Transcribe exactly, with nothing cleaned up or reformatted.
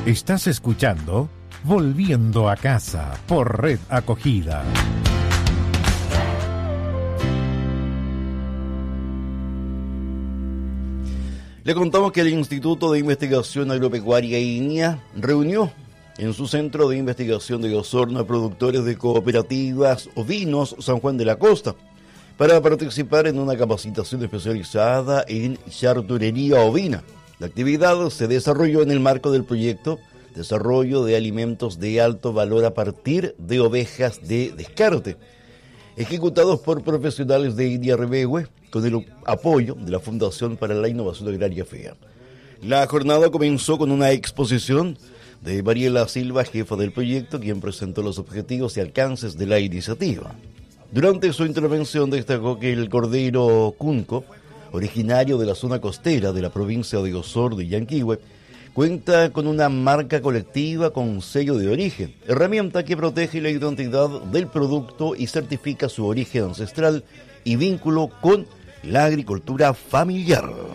Estás escuchando Volviendo a Casa por Red Acogida. Le contamos que el Instituto de Investigación Agropecuaria I N I A reunió en su centro de investigación de Osorno a productores de cooperativas ovinos San Juan de la Costa para participar en una capacitación especializada en charturería ovina. La actividad se desarrolló en el marco del proyecto Desarrollo de Alimentos de Alto Valor a partir de ovejas de descarte, ejecutados por profesionales de I N I A Rebegue con el apoyo de la Fundación para la Innovación Agraria FEA. La jornada comenzó con una exposición de Mariela Silva, jefa del proyecto, quien presentó los objetivos y alcances de la iniciativa. Durante su intervención destacó que el cordero cunco, originario de la zona costera de la provincia de Osorno y Yanquihue, cuenta con una marca colectiva con sello de origen, herramienta que protege la identidad del producto y certifica su origen ancestral y vínculo con la agricultura familiar.